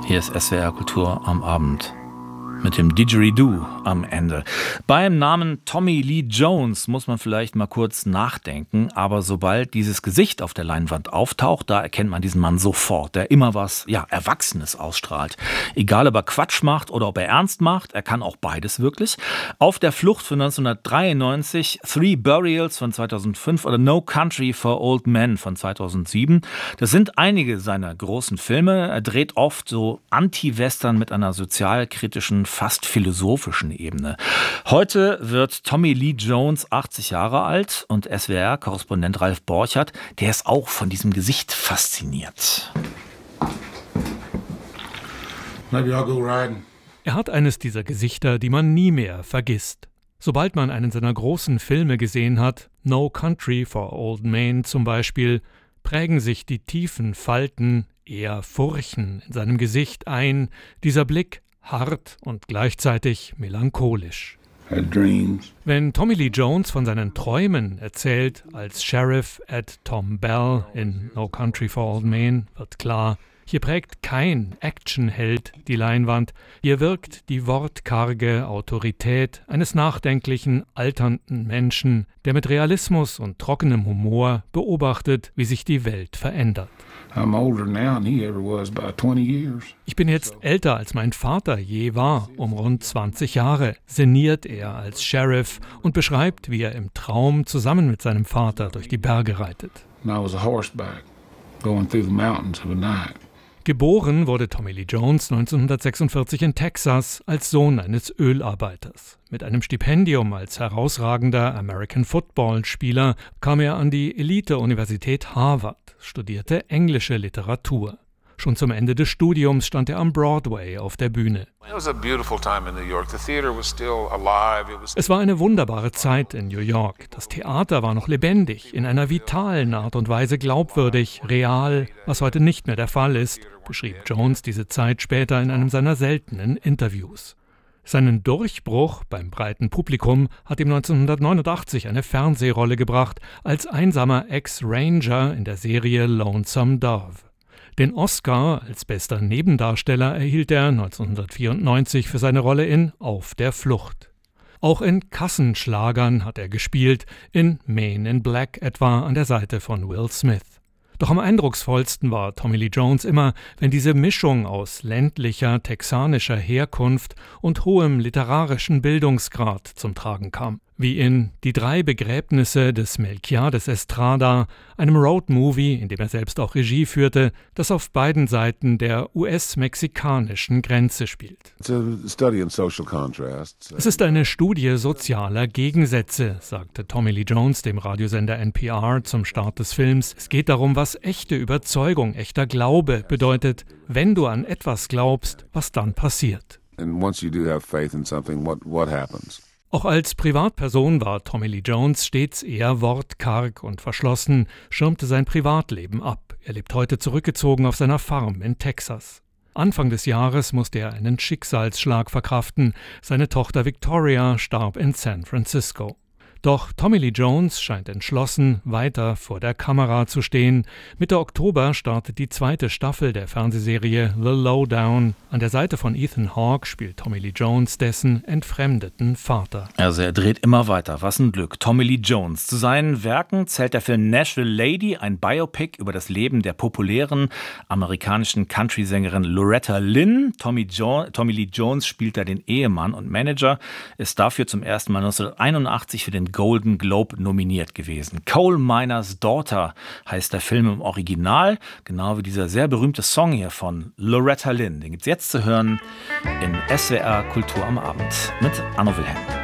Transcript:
Hier ist SWR Kultur am Abend. Mit dem Didgeridoo am Ende. Beim Namen Tommy Lee Jones muss man vielleicht mal kurz nachdenken, aber sobald dieses Gesicht auf der Leinwand auftaucht, da erkennt man diesen Mann sofort, der immer was, Erwachsenes ausstrahlt. Egal, ob er Quatsch macht oder ob er ernst macht, er kann auch beides wirklich. Auf der Flucht von 1993, Three Burials von 2005 oder No Country for Old Men von 2007. Das sind einige seiner großen Filme. Er dreht oft so Anti-Western mit einer sozialkritischen, fast philosophischen Ebene. Heute wird Tommy Lee Jones 80 Jahre alt und SWR-Korrespondent Ralf Borchert, der ist auch von diesem Gesicht fasziniert. Maybe I'll go riding. Er hat eines dieser Gesichter, die man nie mehr vergisst. Sobald man einen seiner großen Filme gesehen hat, No Country for Old Men zum Beispiel, prägen sich die tiefen Falten, eher Furchen in seinem Gesicht ein, dieser Blick hart und gleichzeitig melancholisch. Wenn Tommy Lee Jones von seinen Träumen erzählt, als Sheriff Ed Tom Bell in No Country for Old Men, wird klar, hier prägt kein Actionheld die Leinwand, hier wirkt die wortkarge Autorität eines nachdenklichen, alternden Menschen, der mit Realismus und trockenem Humor beobachtet, wie sich die Welt verändert. Ich bin jetzt älter, als mein Vater je war, um rund 20 Jahre, sinniert er als Sheriff und beschreibt, wie er im Traum zusammen mit seinem Vater durch die Berge reitet. Geboren wurde Tommy Lee Jones 1946 in Texas als Sohn eines Ölarbeiters. Mit einem Stipendium als herausragender American-Football-Spieler kam er an die Elite-Universität Harvard, studierte englische Literatur. Schon zum Ende des Studiums stand er am Broadway auf der Bühne. Es war eine wunderbare Zeit in New York. Das Theater war noch lebendig, in einer vitalen Art und Weise glaubwürdig, real, was heute nicht mehr der Fall ist, beschrieb Jones diese Zeit später in einem seiner seltenen Interviews. Seinen Durchbruch beim breiten Publikum hat ihm 1989 eine Fernsehrolle gebracht, als einsamer Ex-Ranger in der Serie Lonesome Dove. Den Oscar als bester Nebendarsteller erhielt er 1994 für seine Rolle in Auf der Flucht. Auch in Kassenschlagern hat er gespielt, in Men in Black etwa an der Seite von Will Smith. Doch am eindrucksvollsten war Tommy Lee Jones immer, wenn diese Mischung aus ländlicher, texanischer Herkunft und hohem literarischen Bildungsgrad zum Tragen kam. Wie in Die 3 Begräbnisse des Melquiades Estrada, einem Roadmovie, in dem er selbst auch Regie führte, das auf beiden Seiten der US-mexikanischen Grenze spielt. Es ist eine Studie sozialer Gegensätze, sagte Tommy Lee Jones dem Radiosender NPR zum Start des Films. Es geht darum, was echte Überzeugung, echter Glaube bedeutet, wenn du an etwas glaubst, was dann passiert. And once you do have faith in something, what happens? Auch als Privatperson war Tommy Lee Jones stets eher wortkarg und verschlossen, schirmte sein Privatleben ab. Er lebt heute zurückgezogen auf seiner Farm in Texas. Anfang des Jahres musste er einen Schicksalsschlag verkraften. Seine Tochter Victoria starb in San Francisco. Doch Tommy Lee Jones scheint entschlossen, weiter vor der Kamera zu stehen. Mitte Oktober startet die 2. Staffel der Fernsehserie The Lowdown. An der Seite von Ethan Hawke spielt Tommy Lee Jones dessen entfremdeten Vater. Also er dreht immer weiter, was ein Glück. Tommy Lee Jones. Zu seinen Werken zählt der Film Nashville Lady, ein Biopic über das Leben der populären amerikanischen Country-Sängerin Loretta Lynn. Tommy Lee Jones spielt da den Ehemann und Manager, ist dafür zum ersten Mal 1981 für den Golden Globe nominiert gewesen. Coal Miner's Daughter heißt der Film im Original, genau wie dieser sehr berühmte Song hier von Loretta Lynn. Den gibt's jetzt zu hören in SWR Kultur am Abend mit Anno Wilhelm.